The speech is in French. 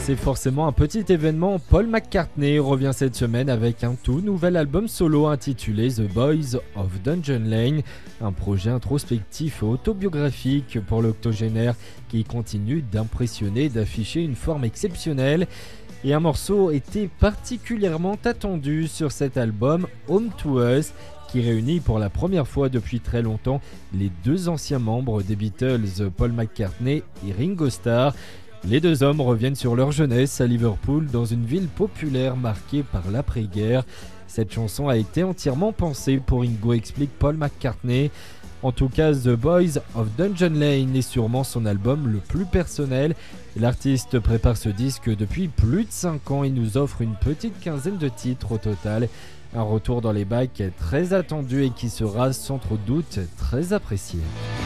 C'est forcément un petit événement. Paul McCartney revient cette semaine avec un tout nouvel album solo intitulé The Boys of Dungeon Lane, un projet introspectif et autobiographique pour l'octogénaire qui continue d'impressionner, d'afficher une forme exceptionnelle. Et un morceau était particulièrement attendu sur cet album, Home to Us, qui réunit pour la première fois depuis très longtemps les deux anciens membres des Beatles, Paul McCartney et Ringo Starr. Les deux hommes reviennent sur leur jeunesse à Liverpool, dans une ville populaire marquée par l'après-guerre. Cette chanson a été entièrement pensée pour Ringo, explique Paul McCartney. En tout cas, The Boys of Dungeon Lane est sûrement son album le plus personnel. L'artiste prépare ce disque depuis plus de 5 ans et nous offre une petite quinzaine de titres au total. Un retour dans les bacs très attendu et qui sera sans trop doute très apprécié.